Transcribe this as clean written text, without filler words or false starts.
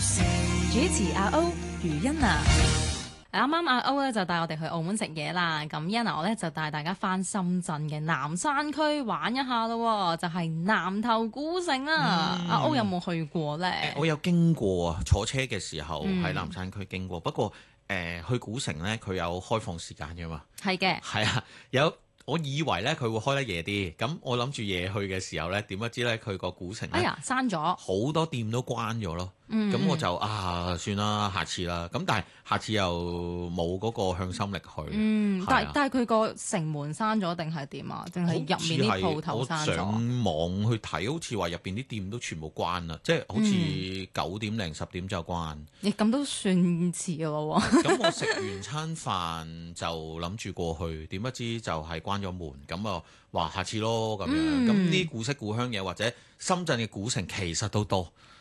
主持阿歐余欣娜。啱啱阿歐咧就帶我哋去澳門食嘢啦，咁欣娜我咧就帶大家翻深圳嘅南山區玩一下咯，就係南頭古城啊！阿歐有冇去過呢？ 我有經過啊，坐車嘅時候喺南山區經過，不過去古城呢，佢有開放時間嘅嘛。 係嘅， 係啊，我以為呢，佢會開得夜啲，咁我諗住夜去嘅時候呢，點不知呢，佢個古城呢， 閂咗， 好多店都關咗咯。咁我就算啦，下次啦。咁但係下次又冇嗰個向心力去。 但係佢個城門閂咗定係點啊？定係入面啲鋪頭閂咗？ 我上網去睇，好似話入邊啲店都全部關啦，即係好似9點零10點就關。 咁都算遲咯喎。 咁我食完餐飯就諗住過去，點不知就係關咗門。咁啊話下次咯咁樣。咁呢啲古色古香嘢或者深圳嘅古城其實都多。